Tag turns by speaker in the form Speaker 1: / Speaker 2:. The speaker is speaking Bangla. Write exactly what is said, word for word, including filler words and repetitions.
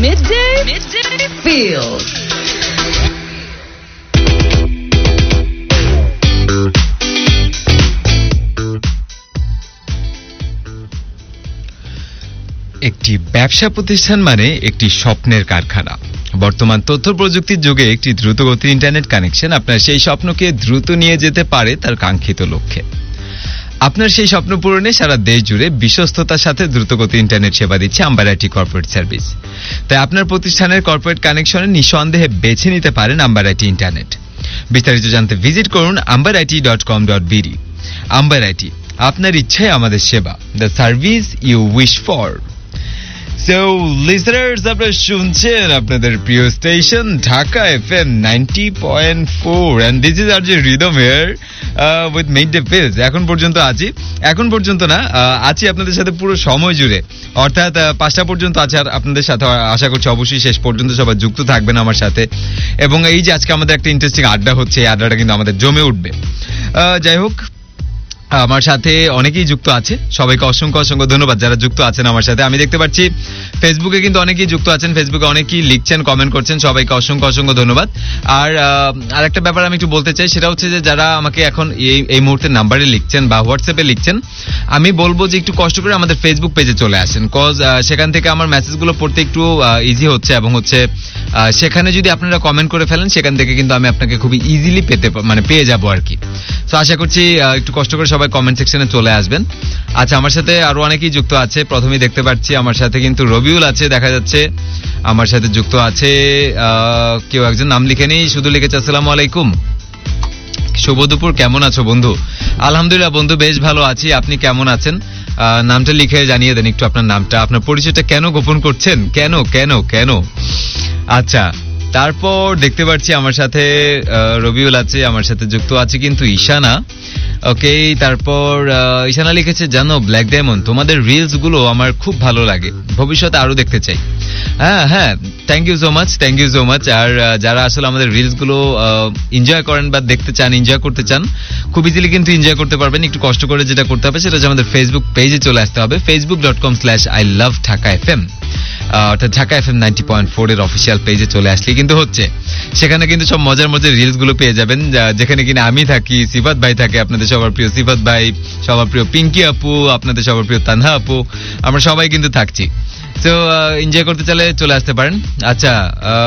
Speaker 1: Midday, Midday Feels.
Speaker 2: একটি ব্যবসা প্রতিষ্ঠান মানে একটি স্বপ্নের কারখানা। বর্তমান তথ্য প্রযুক্তির যুগে একটি দ্রুতগতির ইন্টারনেট কানেকশন আপনার সেই স্বপ্নকে দ্রুত নিয়ে যেতে পারে তার কাঙ্ক্ষিত লক্ষ্যে। আপনার সেই স্বপ্ন পূরণে সারা দেশ জুড়ে বিশ্বস্ততার সাথে দ্রুতগতি ইন্টারনেট সেবা দিচ্ছে আম্বার আইটি কর্পোরেট সার্ভিস। তাই আপনার প্রতিষ্ঠানের কর্পোরেট কানেকশনে নিঃসন্দেহে বেছে নিতে পারেন আম্বার আইটি ইন্টারনেট। বিস্তারিত জানতে ভিজিট করুন amber IT dot com dot BD. Amber IT, আপনার ইচ্ছায় আমাদের সেবা, the service you wish for. So listeners, আপনারা শুনছেন আপনাদের প্রিয় station Dhaka FM ninety point four and this is আর যে rhythm here with midday feels. এখন পর্যন্ত আছি, এখন পর্যন্ত না আছি আপনাদের সাথে পুরো সময় জুড়ে, অর্থাৎ পাঁচটা পর্যন্ত আছে আর আপনাদের সাথে। আশা করছি অবশ্যই শেষ পর্যন্ত সবাই যুক্ত থাকবেন আমার সাথে। এবং এই যে আজকে আমাদের একটা ইন্টারেস্টিং আড্ডা হচ্ছে, এই আড্ডাটা কিন্তু আমাদের জমে উঠবে। যাই হোক, আমার সাথে অনেকেই যুক্ত আছে, সবাইকে অসংখ্য অসংখ্য ধন্যবাদ যারা যুক্ত আছেন আমার সাথে। আমি দেখতে পাচ্ছি ফেসবুকে কিন্তু অনেকেই যুক্ত আছেন, ফেসবুকে অনেকেই লিখছেন, কমেন্ট করছেন, সবাইকে অসংখ্য অসংখ্য ধন্যবাদ। আর আরেকটা ব্যাপার আমি একটু বলতে চাই, সেটা হচ্ছে যে যারা আমাকে এখন এই এই মুহূর্তে নাম্বারে লিখছেন বা হোয়াটসঅ্যাপে লিখছেন, আমি বলবো যে একটু কষ্ট করে আমাদের ফেসবুক পেজে চলে আসেন, কজ সেখান থেকে আমার মেসেজগুলো পড়তে একটু ইজি হচ্ছে এবং হচ্ছে সেখানে যদি আপনারা কমেন্ট করে ফেলেন সেখান থেকে কিন্তু আমি আপনাকে খুবই ইজিলি পেতে মানে পেয়ে যাবো আর কি। তো আশা করছি একটু কষ্ট করে সবাই কমেন্ট সেকশনে চলে আসবেন। আচ্ছা, আমার সাথে আরো অনেকেই যুক্ত আছে। প্রথমেই দেখতে পাচ্ছি আমার সাথে কিন্তু রবিউল আছে, দেখা যাচ্ছে আমার সাথে যুক্ত আছে কেউ একজন, নাম লিখেনি, শুধু লিখেছে আসসালামু আলাইকুম, শুভ দুপুর, কেমন আছো বন্ধু? আলহামদুলিল্লাহ বন্ধু, বেশ ভালো আছি, আপনি কেমন আছেন? নামটা লিখে জানিয়ে দেন একটু, আপনার নামটা, আপনার পরিচয়টা কেন গোপন করছেন, কেন কেন কেন? আচ্ছা, তারপর দেখতে পাচ্ছি আমার সাথে রবিউল আছে, আমার সাথে যুক্ত আছে কিন্তু ঈশানা। ওকে, তারপর ঈশানা লিখেছে, জানো ব্ল্যাক ডায়মন্ড, তোমাদের রিলস গুলো আমার খুব ভালো লাগে, ভবিষ্যতে আরো দেখতে চাই। হ্যাঁ হ্যাঁ, thank you so much, thank you so much. আর যারা আসলে আমাদের রিলস গুলো এনজয় করেন বা দেখতে চান, এনজয় করতে চান, খুব ইজিলি কিন্তু এনজয় করতে পারবেন। একটু কষ্ট করে যেটা করতে হবে সেটা হচ্ছে আমাদের ফেসবুক পেজে চলে আসতে হবে, Facebook dot com slash I love Dhaka F M, অর্থাৎ Dhaka F M ninety point four এর অফিসিয়াল পেজে চলে আসলে কিন্তু হচ্ছে, সেখানে কিন্তু সব মজার মজার রিলস গুলো পেয়ে যাবেন, যেখানে কিনা আমি থাকি, সিফাত ভাই থাকে, আপনাদের সবার প্রিয় সিফাত ভাই, সবার প্রিয় পিঙ্কি আপু, আপনাদের সবার প্রিয় তানহা আপু, আমরা সবাই কিন্তু থাকছি। তো এনজয় করতে চাইলে চলে আসতে পারেন। আচ্ছা,